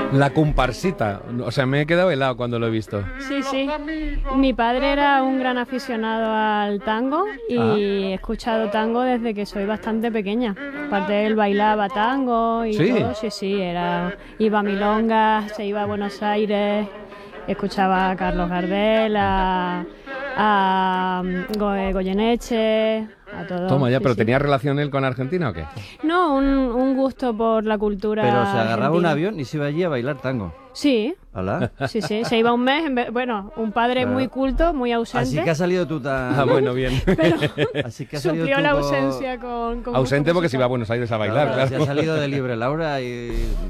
La comparsita. O sea, me he quedado helado cuando lo he visto. Sí, sí. Mi padre era un gran aficionado al tango y he escuchado tango desde que soy bastante pequeña. Aparte, él bailaba tango y ¿Sí? todo. Sí, sí, iba a milongas, se iba a Buenos Aires, escuchaba a Carlos Gardel, a Goyeneche, a todos. Toma ya, sí, ¿pero sí. tenía relación él con Argentina o qué? No, un gusto por la cultura Pero se agarraba un argentina. avión y se iba allí a bailar tango. Sí, ¿Alá? sí, sí, se iba un mes, bueno, un padre Claro. muy culto, muy ausente, Así que has salido tú tan... Ah, bueno, bien. pero Así que has salido suplió tú la con- ausencia con Ausente gusto porque se iba a musical. Buenos Aires a bailar, Claro, claro. se ha salido de libre, Laura, y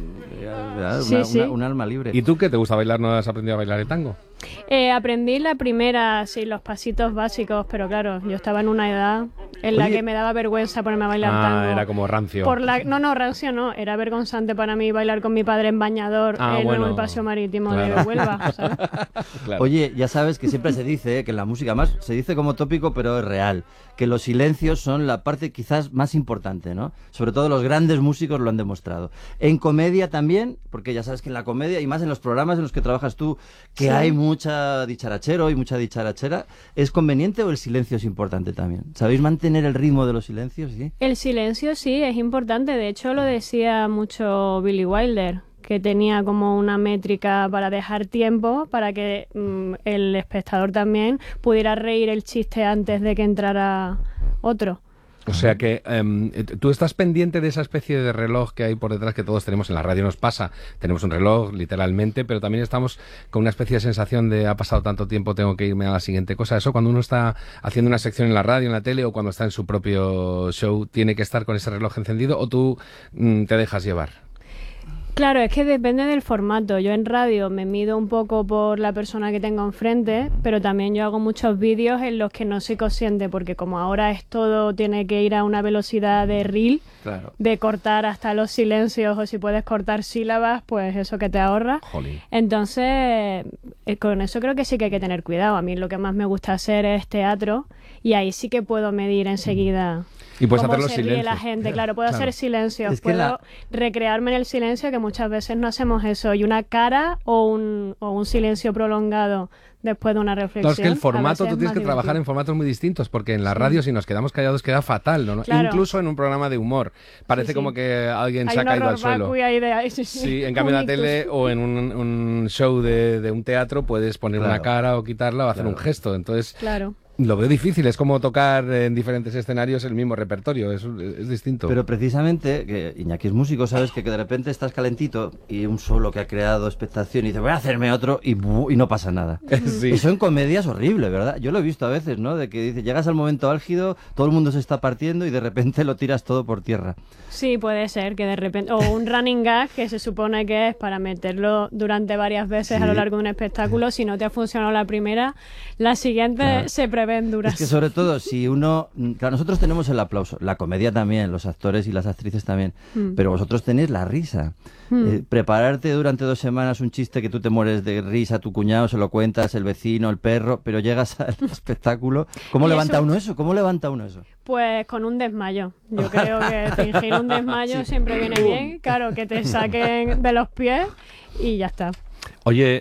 Sí, sí. un alma libre. ¿Y tú qué te gusta bailar? ¿No has aprendido a bailar el tango? Aprendí la primera, sí, los pasitos básicos, pero claro, yo estaba en una edad en la Oye. que me daba vergüenza ponerme a bailar tango. Era como rancio. No, rancio no, era vergonzante para mí bailar con mi padre en bañador en bueno, el paseo marítimo claro. de Huelva, ¿sabes? Claro. Oye, ya sabes que siempre se dice que en la música, más se dice como tópico, pero es real, que los silencios son la parte quizás más importante, ¿no? Sobre todo los grandes músicos lo han demostrado. En comedia también, porque ya sabes que en la comedia, y más en los programas en los que trabajas tú, que Sí. hay mucha dicharachero y mucha dicharachera, ¿es conveniente o el silencio es importante también? ¿Sabéis mantener el ritmo de los silencios? ¿Sí? El silencio sí es importante, de hecho lo decía mucho Billy Wilder, que tenía como una métrica para dejar tiempo para que el espectador también pudiera reír el chiste antes de que entrara otro. O sea que tú estás pendiente de esa especie de reloj que hay por detrás que todos tenemos en la radio. Nos pasa, tenemos un reloj literalmente, pero también estamos con una especie de sensación de ha pasado tanto tiempo, tengo que irme a la siguiente cosa. Eso cuando uno está haciendo una sección en la radio, en la tele o cuando está en su propio show, ¿tiene que estar con ese reloj encendido o tú te dejas llevar? Claro, es que depende del formato. Yo en radio me mido un poco por la persona que tengo enfrente, pero también yo hago muchos vídeos en los que no soy consciente, porque como ahora es todo, tiene que ir a una velocidad de reel, Claro. de cortar hasta los silencios, o si puedes cortar sílabas, pues eso que te ahorra. Jolín. Entonces, con eso creo que sí que hay que tener cuidado. A mí lo que más me gusta hacer es teatro y ahí sí que puedo medir enseguida Y puedes cómo hacer los se ríe silencios. la gente. Claro, puedo hacer silencios, Es que puedo recrearme en el silencio, que muchas veces no hacemos eso. Y una cara o un silencio prolongado después de una reflexión. Claro, es que el a formato, veces tú es tienes más que trabajar divertido. en formatos muy distintos, porque en la radio si nos quedamos callados queda fatal, ¿no? Claro. Incluso en un programa de humor. Parece Sí, sí. como que alguien Hay se ha un caído al horror suelo. vacui ahí de... Sí, en cambio en la un ictus. tele o en un show de un teatro puedes poner una Claro. cara o quitarla o hacer un gesto. Entonces, Claro. lo veo difícil. Es como tocar en diferentes escenarios el mismo repertorio. Es distinto. Pero precisamente, que Iñaki es músico, sabes que de repente estás calentito y un solo que ha creado expectación y dice, voy a hacerme otro y no pasa nada. Sí. Eso en comedia es horrible, ¿verdad? Yo lo he visto a veces, ¿no? De que dice, llegas al momento álgido, todo el mundo se está partiendo y de repente lo tiras todo por tierra. Sí, puede ser que de repente... O un running gag que se supone que es para meterlo durante varias veces a lo largo de un espectáculo. Si no te ha funcionado la primera, la siguiente se prevén duras. Es que sobre todo, si uno... Claro, nosotros tenemos el aplauso, la comedia también, los actores y las actrices también, pero vosotros tenéis la risa. Prepararte durante 2 semanas un chiste que tú te mueres de risa, tu cuñado se lo cuentas, el vecino, el perro, pero llegas al espectáculo. ¿Cómo Y levanta eso- uno eso? ¿Cómo levanta uno eso? Pues con un desmayo. Yo creo que fingir un desmayo siempre viene bien. Claro, que te saquen de los pies y ya está. Oye,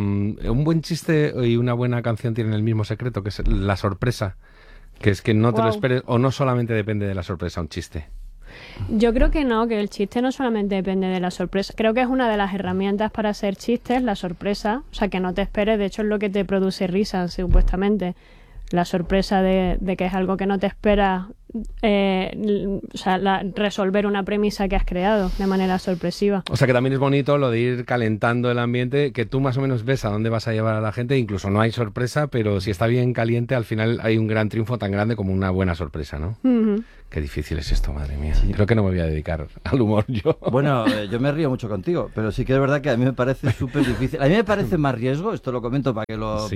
un buen chiste y una buena canción tienen el mismo secreto, que es la sorpresa. Que es que no te lo Guau. esperes, o no solamente depende de la sorpresa un chiste. Yo creo que no, que el chiste no solamente depende de la sorpresa. Creo que es una de las herramientas para hacer chistes, la sorpresa. O sea, que no te esperes, de hecho es lo que te produce risa, supuestamente. La sorpresa de que es algo que no te esperas, o sea, resolver una premisa que has creado de manera sorpresiva. O sea que también es bonito lo de ir calentando el ambiente, que tú más o menos ves a dónde vas a llevar a la gente, incluso no hay sorpresa, pero si está bien caliente, al final hay un gran triunfo tan grande como una buena sorpresa, ¿no? Ujú. Qué difícil es esto, madre mía. Creo que no me voy a dedicar al humor yo. Bueno, yo me río mucho contigo, pero sí que es verdad que a mí me parece súper difícil. A mí me parece más riesgo, esto lo comento para que Sí.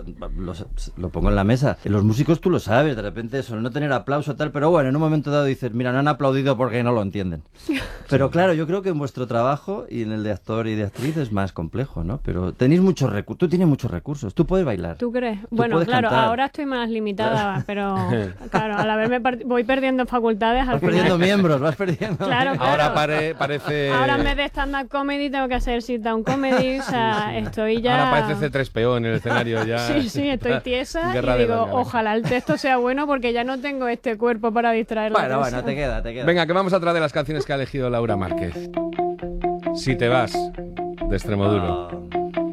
lo pongo en la mesa. Los músicos tú lo sabes, de repente suelen no tener aplauso tal, pero bueno, en un momento dado dices, mira, no han aplaudido porque no lo entienden. Pero claro, yo creo que en vuestro trabajo y en el de actor y de actriz es más complejo, ¿no? Pero tenéis muchos recursos, tú tienes muchos recursos, tú puedes bailar. ¿Tú crees? Tú Bueno, puedes claro, cantar. ahora estoy más limitada, pero claro, al haberme voy perdiendo perdiendo facultades al Vas final. perdiendo miembros, vas perdiendo. Claro, Ahora parece... Ahora en vez de stand-up comedy tengo que hacer sit-down comedy, o sea, estoy ya... Ahora parece C3PO en el escenario ya. Sí, estoy tiesa Guerra y de digo, banderas. ojalá el texto sea bueno porque ya no tengo este cuerpo para distraer la Bueno, risa. te queda. Venga, que vamos a traer de las canciones que ha elegido Laura Márquez. Si te vas, de Extremoduro.